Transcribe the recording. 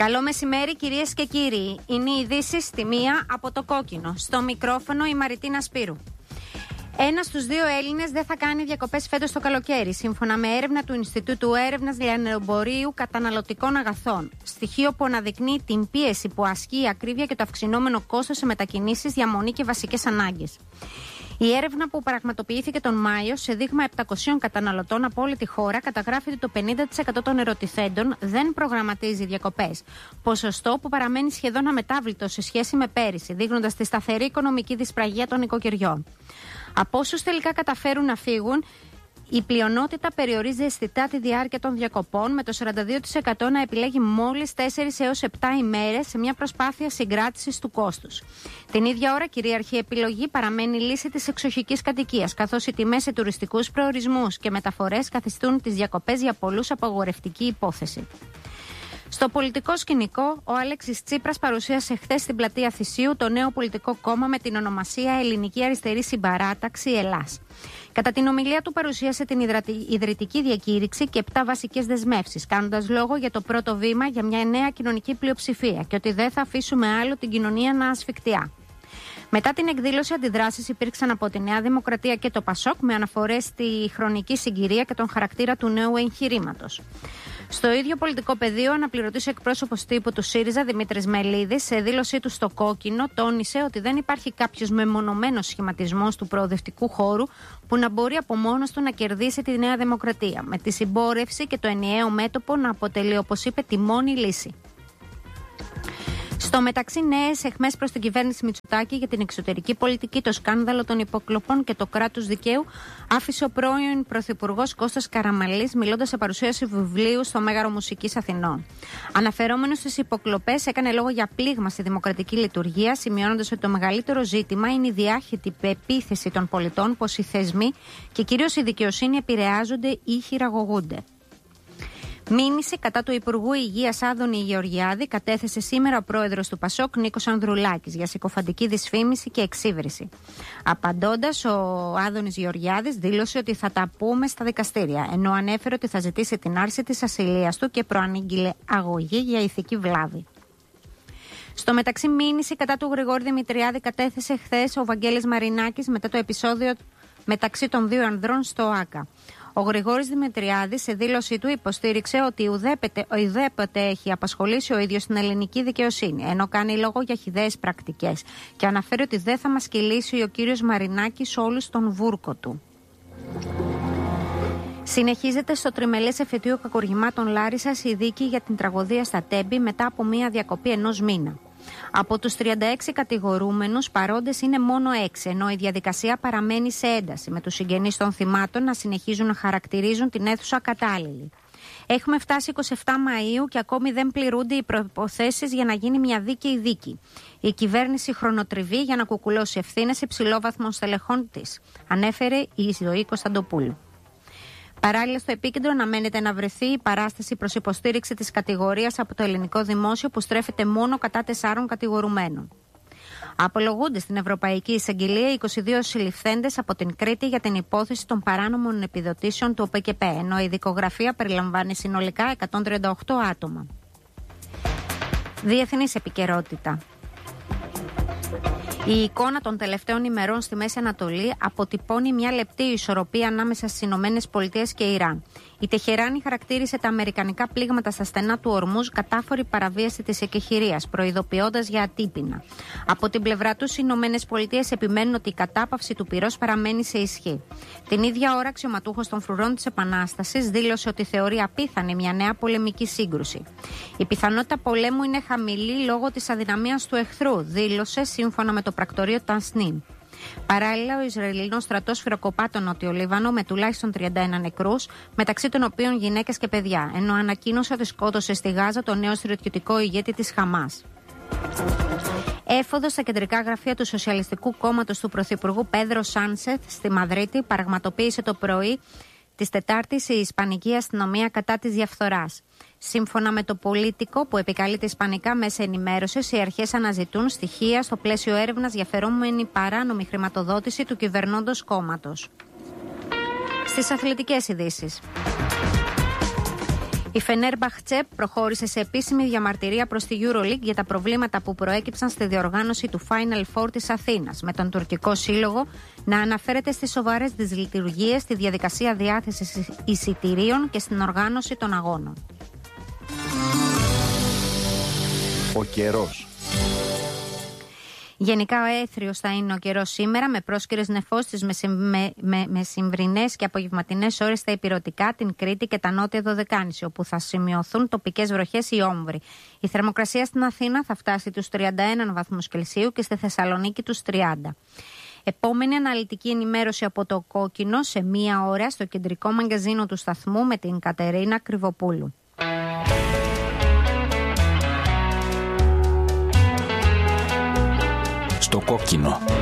Καλό μεσημέρι, κυρίες και κύριοι. Είναι οι ειδήσεις στη μία από το κόκκινο. Στο μικρόφωνο η Μαριτίνα Σπύρου. 1 στους 2 Έλληνες δεν θα κάνει διακοπές φέτος το καλοκαίρι, σύμφωνα με έρευνα του Ινστιτούτου Έρευνας Λιανεμπορίου Καταναλωτικών Αγαθών. Στοιχείο που αναδεικνύει την πίεση που ασκεί η ακρίβεια και το αυξηνόμενο κόστος σε μετακινήσεις, διαμονή και βασικές ανάγκες. Η έρευνα που πραγματοποιήθηκε τον Μάιο σε δείγμα 700 καταναλωτών από όλη τη χώρα καταγράφει ότι το 50% των ερωτηθέντων δεν προγραμματίζει διακοπές. Ποσοστό που παραμένει σχεδόν αμετάβλητο σε σχέση με πέρυσι, δείχνοντας τη σταθερή οικονομική δυσπραγία των νοικοκυριών. Από όσους τελικά καταφέρουν να φύγουν, η πλειονότητα περιορίζει αισθητά τη διάρκεια των διακοπών, με το 42% να επιλέγει μόλις 4 έως 7 ημέρες σε μια προσπάθεια συγκράτησης του κόστους. Την ίδια ώρα, κυρίαρχη επιλογή παραμένει η λύση της εξοχικής κατοικίας, καθώς οι τιμές σε τουριστικούς προορισμούς και μεταφορές καθιστούν τις διακοπές για πολλούς απαγορευτική υπόθεση. Στο πολιτικό σκηνικό, ο Αλέξης Τσίπρας παρουσίασε χθες στην πλατεία Θησίου το νέο πολιτικό κόμμα με την ονομασία Ελληνική Αριστερή Συμπαράταξη Ελλάς. Κατά την ομιλία του παρουσίασε την ιδρυτική διακήρυξη και 7 βασικές δεσμεύσεις, κάνοντας λόγο για το πρώτο βήμα για μια νέα κοινωνική πλειοψηφία και ότι δεν θα αφήσουμε άλλο την κοινωνία να ασφικτιά. Μετά την εκδήλωση, αντιδράσεις υπήρξαν από τη Νέα Δημοκρατία και το ΠΑΣΟΚ, με αναφορές στη χρονική συγκυρία και τον χαρακτήρα του νέου εγχειρήματος. Στο ίδιο πολιτικό πεδίο, αναπληρωτής εκπρόσωπος τύπου του ΣΥΡΙΖΑ, Δημήτρης Μελίδης, σε δήλωσή του στο Κόκκινο, τόνισε ότι δεν υπάρχει κάποιος μεμονωμένος σχηματισμός του προοδευτικού χώρου που να μπορεί από μόνος του να κερδίσει τη Νέα Δημοκρατία, με τη συμπόρευση και το ενιαίο μέτωπο να αποτελεί, όπως είπε, τη μόνη λύση. Στο μεταξύ, νέες αιχμές προς την κυβέρνηση Μητσοτάκη για την εξωτερική πολιτική, το σκάνδαλο των υποκλοπών και το κράτος δικαίου άφησε ο πρώην Πρωθυπουργός Κώστας Καραμανλής, μιλώντας σε παρουσίαση βιβλίου στο Μέγαρο Μουσικής Αθηνών. Αναφερόμενος στις υποκλοπές, έκανε λόγο για πλήγμα στη δημοκρατική λειτουργία, σημειώνοντας ότι το μεγαλύτερο ζήτημα είναι η διάχυτη πεποίθηση των πολιτών πως οι θεσμοί και κυρίως η δικαιοσύνη επηρεάζονται ή χειραγωγούνται. Μήνυση κατά του Υπουργού Υγείας Άδωνη Γεωργιάδη κατέθεσε σήμερα ο πρόεδρος του ΠΑΣΟΚ Νίκος Ανδρουλάκης για συκοφαντική δυσφήμιση και εξύβριση. Απαντώντας, ο Άδωνης Γεωργιάδης δήλωσε ότι θα τα πούμε στα δικαστήρια, ενώ ανέφερε ότι θα ζητήσει την άρση της ασυλίας του και προανήγγειλε αγωγή για ηθική βλάβη. Στο μεταξύ, μήνυση κατά του Γρηγόρη Δημητριάδη κατέθεσε χθες ο Βαγγέλης Μαρινάκης μετά το επεισόδιο μεταξύ των 2 ανδρών στο ΆΚΑ. Ο Γρηγόρης Δημητριάδης σε δήλωσή του υποστήριξε ότι ουδέποτε έχει απασχολήσει ο ίδιος την ελληνική δικαιοσύνη, ενώ κάνει λόγο για χυδαίες πρακτικές, και αναφέρει ότι δεν θα μας κυλήσει ο κύριος Μαρινάκης όλους τον βούρκο του. Συνεχίζεται στο τριμελές εφετείο κακουργημάτων Λάρισσας η δίκη για την τραγωδία στα Τέμπη μετά από μία διακοπή 1 μήνα. Από τους 36 κατηγορούμενους, παρόντες είναι μόνο 6, ενώ η διαδικασία παραμένει σε ένταση, με τους συγγενείς των θυμάτων να συνεχίζουν να χαρακτηρίζουν την αίθουσα κατάλληλη. Έχουμε φτάσει 27 Μαΐου και ακόμη δεν πληρούνται οι προϋποθέσεις για να γίνει μια δίκαιη δίκη. Η κυβέρνηση χρονοτριβεί για να κουκουλώσει ευθύνες υψηλόβαθμων στελεχών της, ανέφερε η Ζωή Κωνσταντοπούλου. Παράλληλα, στο επίκεντρο αναμένεται να βρεθεί η παράσταση προς υποστήριξη της κατηγορίας από το ελληνικό δημόσιο, που στρέφεται μόνο κατά 4 κατηγορουμένων. Απολογούνται στην Ευρωπαϊκή Εισαγγελία 22 συλληφθέντες από την Κρήτη για την υπόθεση των παράνομων επιδοτήσεων του ΟΠΕΚΕΠΕ, ενώ η δικογραφία περιλαμβάνει συνολικά 138 άτομα. Διεθνής επικαιρότητα. Η εικόνα των τελευταίων ημερών στη Μέση Ανατολή αποτυπώνει μια λεπτή ισορροπία ανάμεσα στις Ηνωμένες Πολιτείες και Ιράν. Η Τεχεράνη χαρακτήρισε τα αμερικανικά πλήγματα στα στενά του Ορμούζ κατάφορη παραβίαση της εκεχηρίας, προειδοποιώντας για ατύπινα. Από την πλευρά τους, οι Ηνωμένες Πολιτείες επιμένουν ότι η κατάπαυση του πυρός παραμένει σε ισχύ. Την ίδια ώρα, αξιωματούχος των φρουρών της Επανάστασης δήλωσε ότι θεωρεί απίθανη μια νέα πολεμική σύγκρουση. Η πιθανότητα πολέμου είναι χαμηλή λόγω της αδυναμίας του εχθρού, δήλωσε σύμφωνα με το πρακτορείο Τανσνίμ. Παράλληλα, ο Ισραηλινός στρατός σφυροκοπά τον Νότιο Λίβανο με τουλάχιστον 31 νεκρούς, μεταξύ των οποίων γυναίκες και παιδιά, ενώ ανακοίνωσε ότι σκότωσε στη Γάζα τον νέο στρατιωτικό ηγέτη της Χαμάς. Έφοδος στα κεντρικά γραφεία του Σοσιαλιστικού Κόμματος του Πρωθυπουργού Πέδρο Σάνσεθ στη Μαδρίτη πραγματοποίησε το πρωί της Τετάρτης η Ισπανική αστυνομία κατά της διαφθοράς. Σύμφωνα με το Πολίτικο, που επικαλείται ισπανικά μέσα ενημέρωσης, οι αρχές αναζητούν στοιχεία στο πλαίσιο έρευνας για φερόμενη παράνομη χρηματοδότηση του κυβερνώντος κόμματος. Στις αθλητικές ειδήσεις. Η Φενέρμπαχτσε προχώρησε σε επίσημη διαμαρτυρία προς τη EuroLeague για τα προβλήματα που προέκυψαν στη διοργάνωση του Final Four της Αθήνας, με τον τουρκικό σύλλογο να αναφέρεται στις σοβαρές δυσλειτουργίες στη διαδικασία διάθεσης εισιτηρίων και στην οργάνωση των αγώνων. Ο καιρός. Γενικά έθριος θα είναι ο καιρός σήμερα, με πρόσκαιρες νεφώσεις μεσημβρινές και απογευματινές ώρες στα ηπειρωτικά, την Κρήτη και τα νότια Δωδεκάνηση, όπου θα σημειωθούν τοπικές βροχές ή όμβροι. Η θερμοκρασία στην Αθήνα θα φτάσει τους 31 βαθμούς Κελσίου και στη Θεσσαλονίκη τους 30. Επόμενη αναλυτική ενημέρωση από το Κόκκινο σε 1 ώρα στο κεντρικό μαγκαζίνο του σταθμού με την Κατερίνα Κρυβοπούλου. Στο Κόκκινο.